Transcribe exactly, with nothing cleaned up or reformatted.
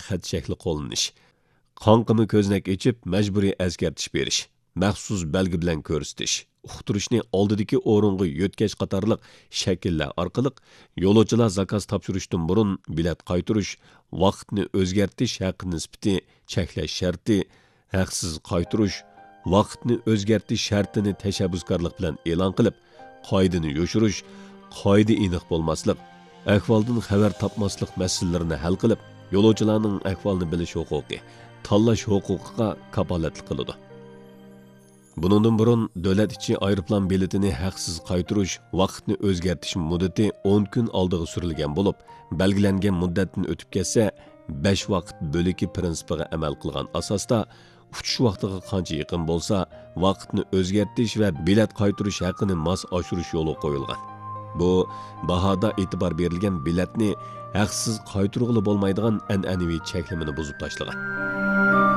xat shakli qo'llanish, qonqimi ko'znak echib majburiy azgartish berish, maxsus belgi bilan ko'rsatish, uqtirishni oldidagi o'ringa yo'tkash qatorliq shakllar orqali yo'lovchilar zakaz topshirishdan burun bilet qaytarish, vaqtni o'zgartirish haqi nisbati cheklash sharti, haqsiz qaytarish, vaqtni o'zgartirish shartini tashabbuskorlik bilan e'lon qilib, qoidani yo'shirish, qoida aniq bo'lmaslik, ahvoldan xabar topmaslik masalalarini hal qilib, yo'lovchilarning ahvolini bilish huquqi, tanlash huquqiga kapolatlik qiladi. Bunundan burun davlat ichi aeroplan biletini haqsiz qaytarish, vaqtni o'zgartirish muddati o'n kun oldiga surilgan bo'lib, belgilangan muddatdan o'tib ketsa, besh vaqt bo'liki prinsipiga amal qilgan asosda uchish vaqtiga qancha yaqin bo'lsa, vaqtni o'zgartirish va bilet qaytarish haqini mos oshirish yo'li qo'yilgan. Bu bahoda e'tibor berilgan biletni haqsiz qaytarg'ili bo'lmaydigan an'anaviy cheklimini buzib tashlagan.